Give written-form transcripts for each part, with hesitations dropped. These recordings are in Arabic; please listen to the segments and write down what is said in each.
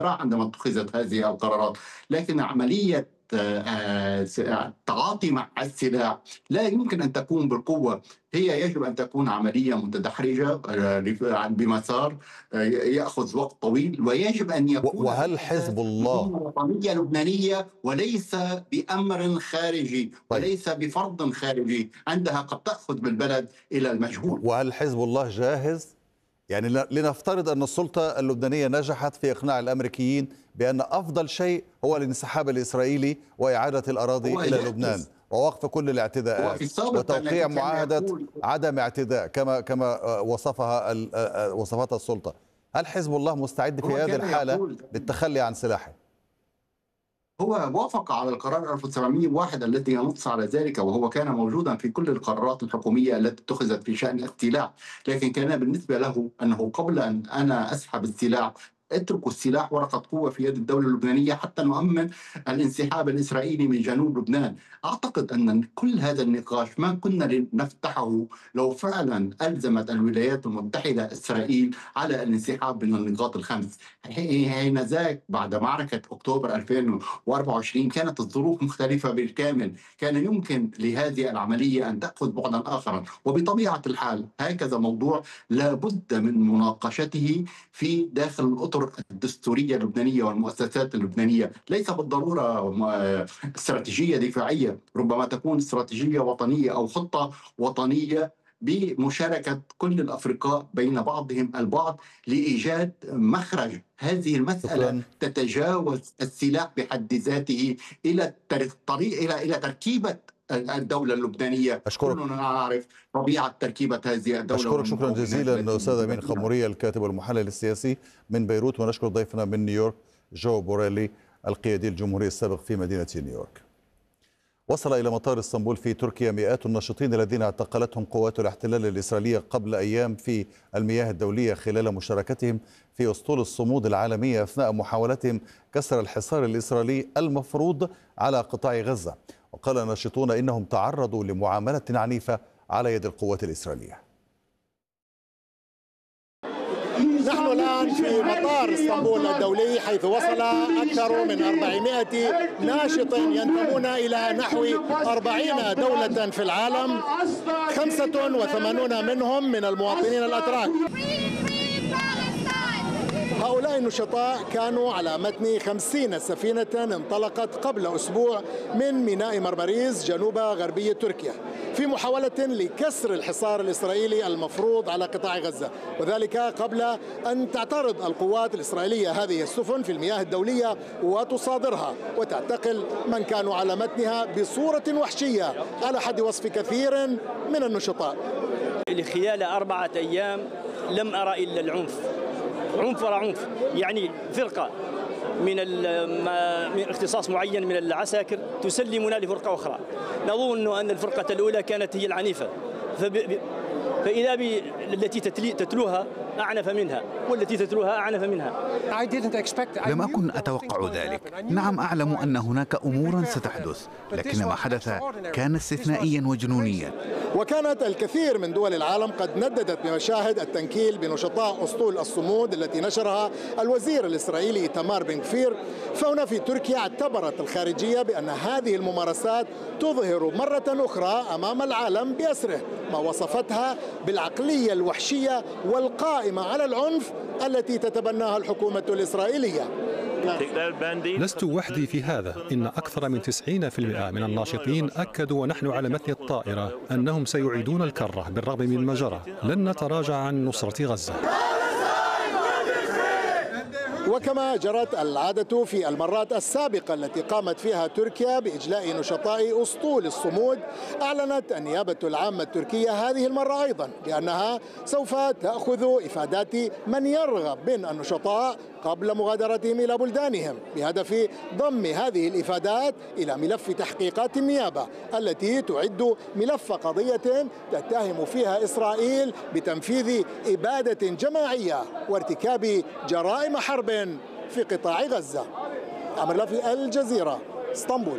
عندما اتخذت هذه القرارات، لكن عملية التعاطي مع السلاح لا يمكن أن تكون بالقوة. هي يجب أن تكون عملية متدحرجة بمسار يأخذ وقت طويل، ويجب أن يكون وهل حزب الله وطنية لبنانية وليس بأمر خارجي طيب، وليس بفرض خارجي عندها قد تأخذ بالبلد إلى المجهول. وهل حزب الله جاهز؟ يعني لنفترض أن السلطة اللبنانية نجحت في إقناع الأمريكيين بأن أفضل شيء هو الانسحاب الإسرائيلي وإعادة الأراضي إلى لبنان ووقف كل الاعتداءات وتوقيع معاهدة عدم اعتداء كما وصفتها السلطة. هل حزب الله مستعد في هذه الحالة للتخلي عن سلاحه؟ هو وافق على القرار 1701 الذي ينص على ذلك، وهو كان موجودا في كل القرارات الحكومية التي اتخذت في شأن الاستيلاء، لكن كان بالنسبة له أنه قبل أن أنا أسحب السلاح اتركوا السلاح ورقة قوة في يد الدولة اللبنانية حتى نؤمن الانسحاب الإسرائيلي من جنوب لبنان. أعتقد أن كل هذا النقاش ما كنا نفتحه لو فعلا ألزمت الولايات المتحدة إسرائيل على الانسحاب من النقاط الخمس. حين ذاك بعد معركة أكتوبر 2024 كانت الظروف مختلفة بالكامل، كان يمكن لهذه العملية أن تأخذ بعدا آخر، وبطبيعة الحال هكذا موضوع لابد من مناقشته في داخل الأطر الدستورية اللبنانية والمؤسسات اللبنانية. ليس بالضرورة استراتيجية دفاعية، ربما تكون استراتيجية وطنية أو خطة وطنية بمشاركة كل الأفرقاء بين بعضهم البعض لإيجاد مخرج. هذه المسألة تتجاوز السلاح بحد ذاته إلى الطريق إلى تركيبة الدولة اللبنانية. كلنا نعرف طبيعة تركيبة هذه الدولة. أشكرك شكرا جزيلا أستاذ أمين خمورية الكاتب والمحلل السياسي من بيروت، ونشكر ضيفنا من نيويورك جو بوريلي القيادي الجمهوري السابق في مدينة نيويورك. وصل إلى مطار اسطنبول في تركيا مئات الناشطين الذين اعتقلتهم قوات الاحتلال الإسرائيلية قبل أيام في المياه الدولية خلال مشاركتهم في أسطول الصمود العالمية أثناء محاولتهم كسر الحصار الإسرائيلي المفروض على قطاع غزة. وقال الناشطون إنهم تعرضوا لمعاملة عنيفة على يد القوات الإسرائيلية. نحن الآن في مطار اسطنبول الدولي، حيث وصل أكثر من 400 ناشط ينتمون إلى نحو 40 دولة في العالم، 85 منهم من المواطنين الأتراك. هؤلاء النشطاء كانوا على متن 50 سفينة انطلقت قبل أسبوع من ميناء مرمريز جنوب غربية تركيا في محاولة لكسر الحصار الإسرائيلي المفروض على قطاع غزة، وذلك قبل أن تعترض القوات الإسرائيلية هذه السفن في المياه الدولية وتصادرها وتعتقل من كانوا على متنها بصورة وحشية على حد وصف كثير من النشطاء. خلال 4 أيام لم أرى إلا العنف، عنف وراء عنف. يعني فرقة من اختصاص معين من العساكر تسلمنا لفرقة أخرى. نظن أن الفرقة الأولى كانت هي العنيفة، فإذا التي تتلوها أعنف منها، والتي تتلوها أعنف منها. لم أكن أتوقع ذلك. نعم، أعلم أن هناك أمورا ستحدث، لكن ما حدث كان استثنائيا وجنونيا. وكانت الكثير من دول العالم قد نددت بمشاهد التنكيل بنشطاء أسطول الصمود التي نشرها الوزير الإسرائيلي إيتمار بن غفير. فهنا في تركيا اعتبرت الخارجية بأن هذه الممارسات تظهر مرة أخرى أمام العالم بأسره ما وصفتها بالعقلية الوحشية والقائمة على العنف التي تتبناها الحكومة الإسرائيلية. لست وحدي في هذا، إن أكثر من 90% من الناشطين أكدوا ونحن على متن الطائرة أنهم سيعيدون الكرة بالرغم من ما جرى. لن نتراجع عن نصرة غزة. وكما جرت العادة في المرات السابقة التي قامت فيها تركيا بإجلاء نشطاء أسطول الصمود، أعلنت النيابة العامة التركية هذه المرة أيضا بأنها سوف تأخذ إفادات من يرغب من النشطاء قبل مغادرتهم إلى بلدانهم، بهدف ضم هذه الإفادات إلى ملف تحقيقات النيابة التي تعد ملف قضية تتهم فيها إسرائيل بتنفيذ إبادة جماعية وارتكاب جرائم حرب في قطاع غزة. عمر لافي، الجزيرة، اسطنبول.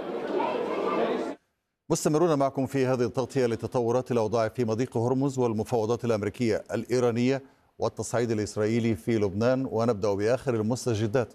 مستمرون معكم في هذه التغطية لتطورات الأوضاع في مضيق هرمز والمفاوضات الأمريكية الإيرانية والتصعيد الإسرائيلي في لبنان، ونبدأ بآخر المستجدات.